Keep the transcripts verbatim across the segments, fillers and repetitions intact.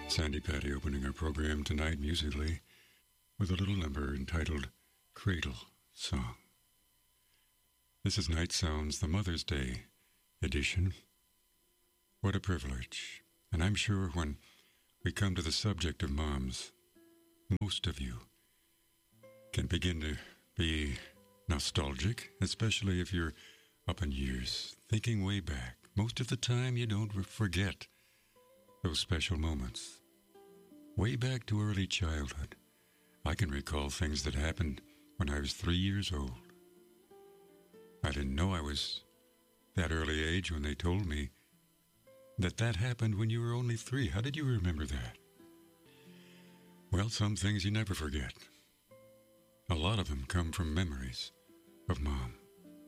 Sandy Patty opening our program tonight musically with a little number entitled Cradle Song. This is Night Sounds, the Mother's Day edition. What a privilege. And I'm sure when we come to the subject of moms, most of you can begin to be nostalgic, especially if you're up in years, thinking way back. Most of the time you don't forget those special moments. Way back to early childhood, I can recall things that happened when I was three years old. I didn't know I was that early age when they told me that that happened when you were only three. How did you remember that? Well, some things you never forget. A lot of them come from memories of Mom.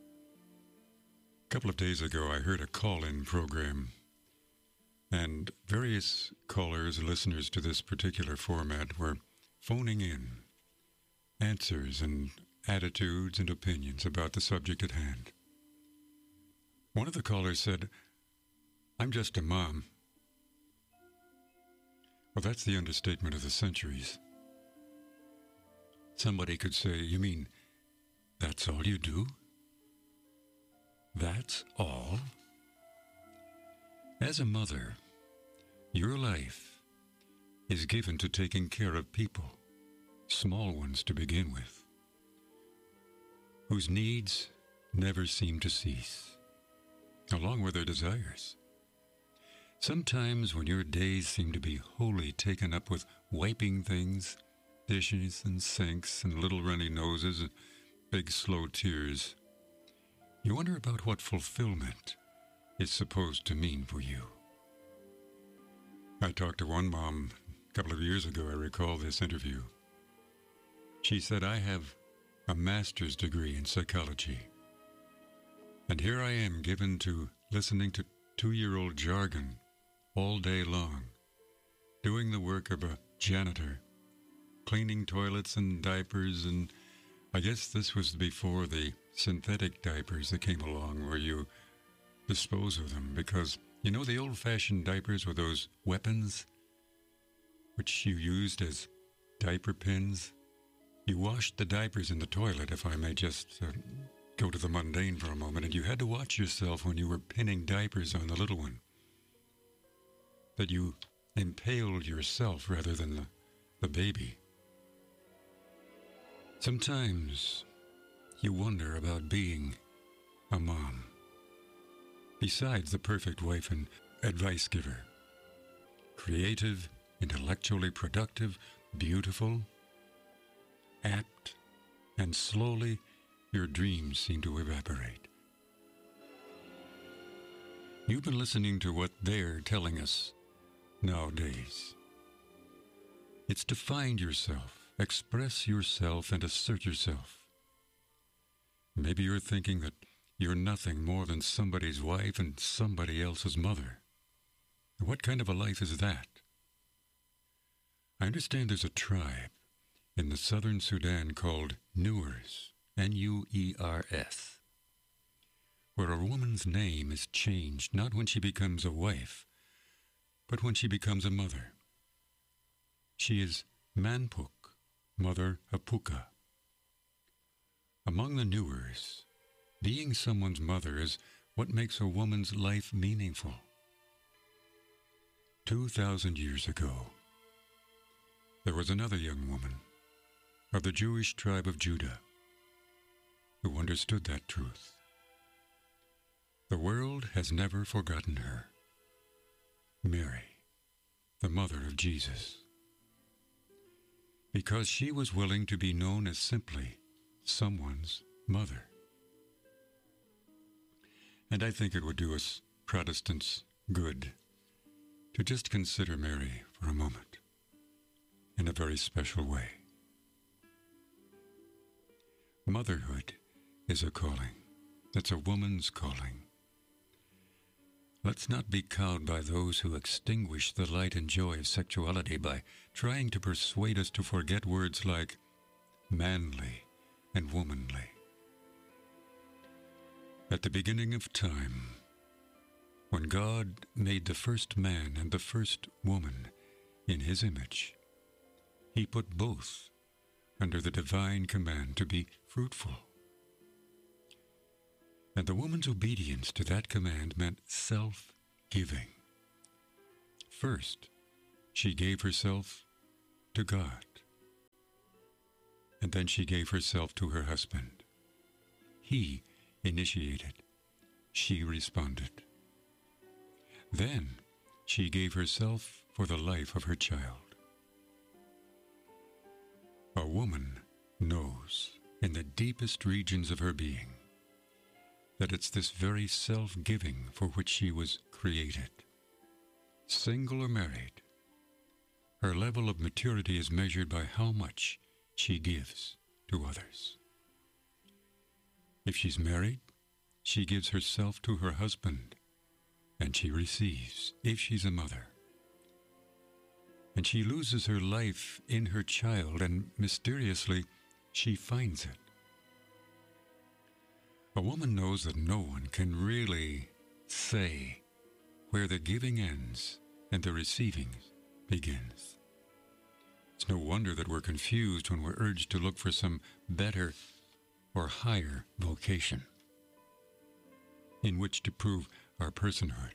A couple of days ago, I heard a call-in program, and various callers, listeners to this particular format, were phoning in answers and attitudes and opinions about the subject at hand. One of the callers said, "I'm just a mom." Well, that's the understatement of the centuries. Somebody could say, "You mean that's all you do? That's all?" As a mother, your life is given to taking care of people, small ones to begin with, whose needs never seem to cease, along with their desires. Sometimes when your days seem to be wholly taken up with wiping things, dishes and sinks and little runny noses and big slow tears, you wonder about what fulfillment is supposed to mean for you. I talked to one mom a couple of years ago. I recall this interview. She said, "I have a master's degree in psychology, and here I am given to listening to two-year-old jargon all day long, doing the work of a janitor, cleaning toilets and diapers, and I guess this was before the synthetic diapers that came along where you dispose of them, because you know the old-fashioned diapers with those weapons which you used as diaper pins? You washed the diapers in the toilet, if I may just uh, go to the mundane for a moment, and you had to watch yourself when you were pinning diapers on the little one, that you impaled yourself rather than the, the baby. Sometimes you wonder about being a mom. Besides the perfect wife and advice giver, creative, intellectually productive, beautiful, apt, and slowly your dreams seem to evaporate. You've been listening to what they're telling us nowadays. It's to find yourself, express yourself, and assert yourself. Maybe you're thinking that you're nothing more than somebody's wife and somebody else's mother. What kind of a life is that? I understand there's a tribe in the southern Sudan called Nuers, N U E R S, where a woman's name is changed not when she becomes a wife, but when she becomes a mother. She is Manpuk, Mother Apuka. Among the Nuers, being someone's mother is what makes a woman's life meaningful. Two thousand years ago, there was another young woman of the Jewish tribe of Judah who understood that truth. The world has never forgotten her. Mary, the mother of Jesus, because she was willing to be known as simply someone's mother. And I think it would do us Protestants good to just consider Mary for a moment in a very special way. Motherhood is a calling. It's a woman's calling. Let's not be cowed by those who extinguish the light and joy of sexuality by trying to persuade us to forget words like manly and womanly. At the beginning of time, when God made the first man and the first woman, in his image. He put both under the divine command to be fruitful. And the woman's obedience to that command meant self-giving. First, she gave herself to God. And then she gave herself to her husband. He initiated. She responded. Then she gave herself for the life of her child. A woman knows in the deepest regions of her being that it's this very self-giving for which she was created. Single or married, her level of maturity is measured by how much she gives to others. If she's married, she gives herself to her husband, and she receives, if she's a mother. And she loses her life in her child, and mysteriously, she finds it. A woman knows that no one can really say where the giving ends and the receiving begins. It's no wonder that we're confused when we're urged to look for some better or higher vocation in which to prove our personhood.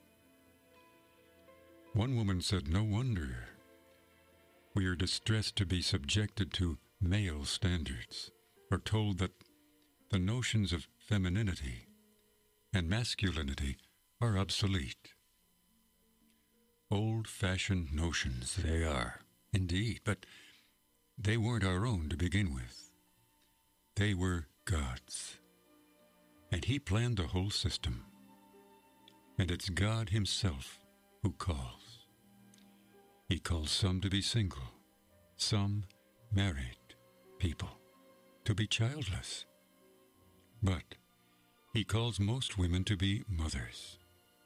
One woman said, "No wonder we are distressed to be subjected to male standards, or told that the notions of femininity and masculinity are obsolete." Old-fashioned notions they are, indeed, but they weren't our own to begin with. They were God's. And He planned the whole system. And it's God Himself who calls. He calls some to be single, some married people to be childless. But He calls most women to be mothers.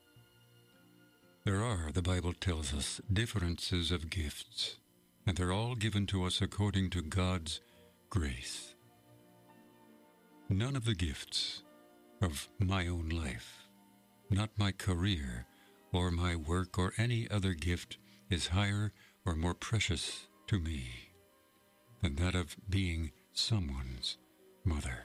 There are, the Bible tells us, differences of gifts, and they're all given to us according to God's grace. None of the gifts of my own life, not my career or my work or any other gift, is higher or more precious to me than that of being someone's mother.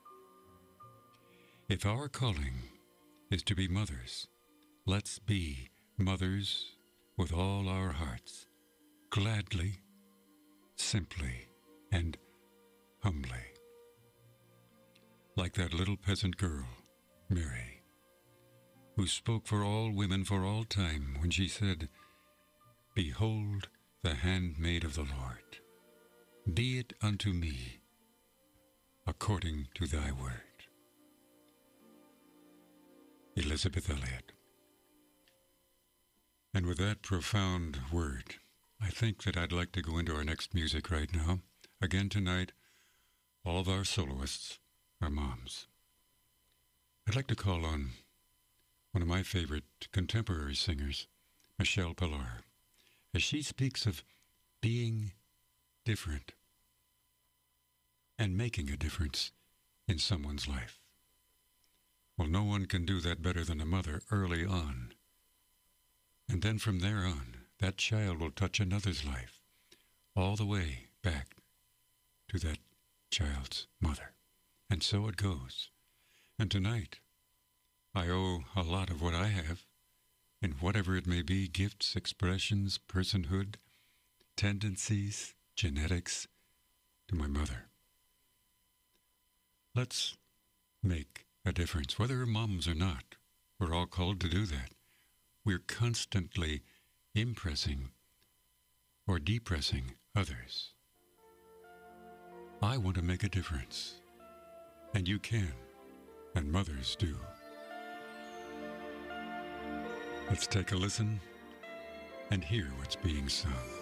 If our calling is to be mothers, let's be mothers with all our hearts, gladly, simply, and humbly. Like that little peasant girl, Mary, who spoke for all women for all time when she said, "Behold the handmaid of the Lord. Be it unto me according to thy word." Elisabeth Elliot. And with that profound word, I think that I'd like to go into our next music right now. Again tonight, all of our soloists are moms. I'd like to call on one of my favorite contemporary singers, Michelle Pillar, as she speaks of being different and making a difference in someone's life. Well, no one can do that better than a mother early on. And then from there on, that child will touch another's life, all the way back to that child's mother. And so it goes. And tonight, I owe a lot of what I have, in whatever it may be, gifts, expressions, personhood, tendencies, genetics, to my mother. Let's make a difference, whether we're moms or not. We're all called to do that. We're constantly impressing or depressing others. I want to make a difference, and you can, and mothers do. Let's take a listen and hear what's being sung.